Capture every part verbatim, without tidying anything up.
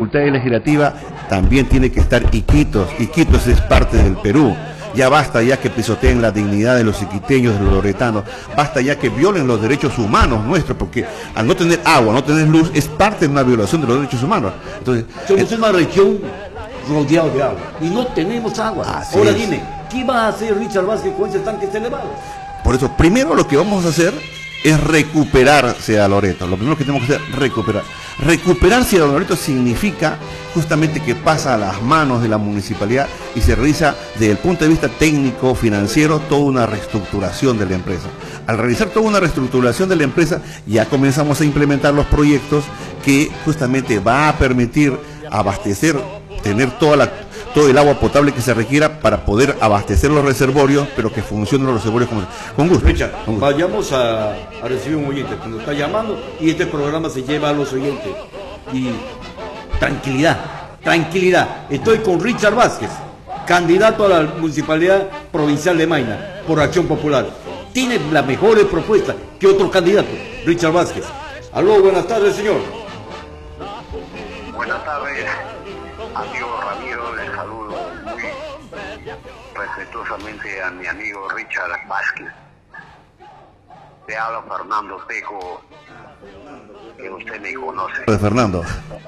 Facultad Legislativa también tiene que estar Iquitos. Iquitos es parte del Perú. Ya basta ya que pisoteen la dignidad de los iquiteños, de los loretanos. Basta ya que violen los derechos humanos nuestros, porque al no tener agua, no tener luz, es parte de una violación de los derechos humanos. Entonces, somos una región rodeada de agua y no tenemos agua. Ahora es. Dime, ¿qué va a hacer Richard Vázquez con ese tanque elevado? Por eso, primero lo que vamos a hacer es recuperar Ciudad Loreto. Lo primero que tenemos que hacer es recuperar. Recuperar Ciudad Loreto significa justamente que pasa a las manos de la municipalidad y se realiza desde el punto de vista técnico, financiero, toda una reestructuración de la empresa. Al realizar toda una reestructuración de la empresa, ya comenzamos a implementar los proyectos que justamente va a permitir abastecer, tener toda la todo el agua potable que se requiera para poder abastecer los reservorios, pero que funcionen los reservorios con, con gusto. Richard, con gusto. Vayamos a, a recibir un oyente que nos está llamando y este programa se lleva a los oyentes. Y tranquilidad, tranquilidad. Estoy con Richard Vázquez, candidato a la Municipalidad Provincial de Maina por Acción Popular. Tiene las mejores propuestas que otro candidato, Richard Vázquez. Aló, buenas tardes, señor. Buenas tardes, amigo Ramiro, les saludo muy respetuosamente a mi amigo Richard Vázquez. Te habla Fernando Tejo, que usted me conoce. De Fernando.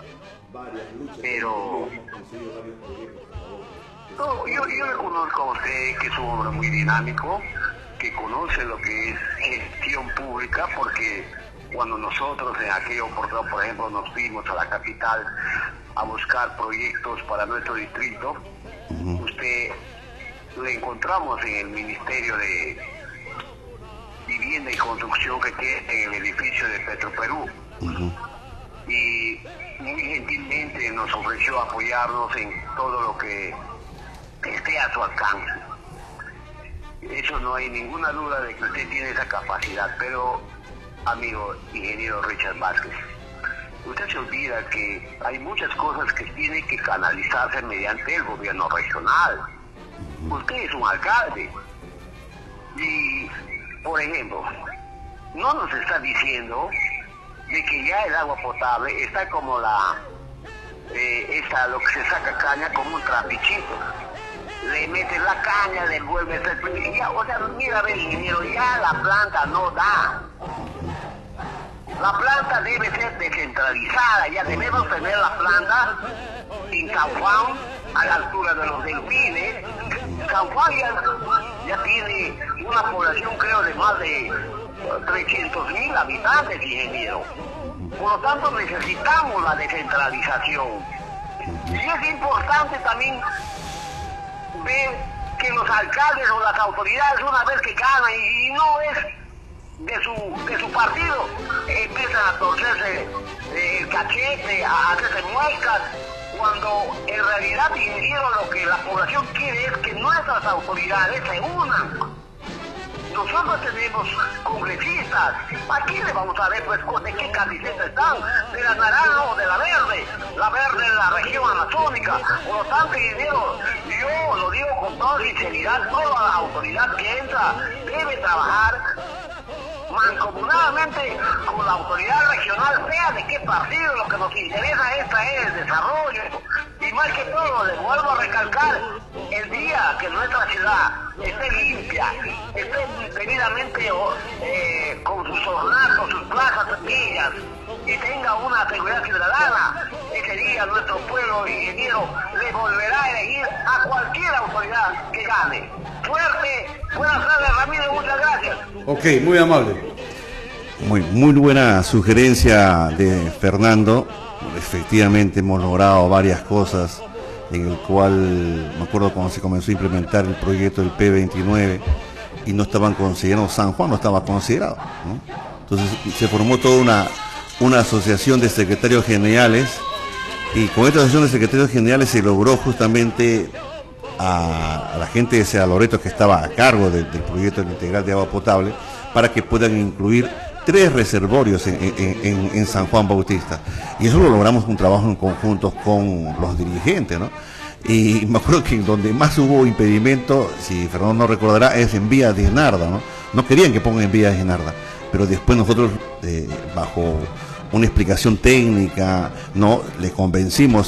Pero no, yo, yo le conozco a usted, que es un hombre muy dinámico, que conoce lo que es gestión pública, porque cuando nosotros en aquella oportunidad, por ejemplo, nos fuimos a la capital a buscar proyectos para nuestro distrito, uh-huh. usted lo encontramos en el Ministerio de Vivienda y Construcción que tiene en el edificio de Petroperú. Uh-huh. Y muy gentilmente nos ofreció apoyarnos en todo lo que esté a su alcance. Eso no hay ninguna duda de que usted tiene esa capacidad, pero, amigo ingeniero Richard Vázquez, usted se olvida que hay muchas cosas que tienen que canalizarse mediante el gobierno regional. Usted es un alcalde y, por ejemplo, no nos está diciendo de que ya el agua potable está como la eh, esta, lo que se saca caña, como un trapichito. Le meten la caña, le vuelve a hacer, ya, o sea, mira, ve, ingeniero, ya la planta no da. La planta debe ser descentralizada, ya debemos tener la planta en San Juan, a la altura de los delfines. San Juan ya, ya tiene una población, creo, de más de trescientos mil habitantes, ingeniero. Por lo tanto, necesitamos la descentralización. Y es importante también ver que los alcaldes o las autoridades, una vez que ganan y, y no es de su, de su partido, empiezan a torcerse eh, el cachete, a hacerse muecas, cuando en realidad, ingeniero, lo que la población quiere es que nuestras autoridades se unan. Nosotros tenemos congresistas. ¿A quién le vamos a ver, pues, de qué camiseta están? ¿De la naranja o de la verde? La verde de la región amazónica. Por lo tanto, ingeniero, yo lo digo con toda sinceridad, toda la autoridad que entra debe trabajar mancomunadamente con la autoridad regional, sea de qué partido. Lo que nos interesa esta es el desarrollo. Y más que todo, les vuelvo a recalcar, el día que nuestra ciudad esté limpia, esté debidamente eh, con sus ornatos, sus plazas sencillas, y tenga una seguridad ciudadana, ese día nuestro pueblo, ingeniero, le volverá a elegir a cualquier autoridad que gane. Fuerte, buenas tardes, Ramiro, muchas gracias. Ok, muy amable. Muy, muy buena sugerencia de Fernando. Efectivamente hemos logrado varias cosas, en el cual me acuerdo cuando se comenzó a implementar el proyecto del P veintinueve y no estaban considerados, San Juan no estaba considerado, ¿no? Entonces se formó toda una, una asociación de secretarios generales, y con esta asociación de secretarios generales se logró justamente a, a la gente de Ciudad Loreto, que estaba a cargo de, del proyecto integral de agua potable, para que puedan incluir tres reservorios en, en, en, en San Juan Bautista. Y eso lo logramos con un trabajo en conjunto con los dirigentes, ¿no? Y me acuerdo que donde más hubo impedimento, si Fernando no recordará, es en Vía de Narda, ¿no? No querían que pongan en Vía de Narda, pero después nosotros, eh, bajo una explicación técnica, no le convencimos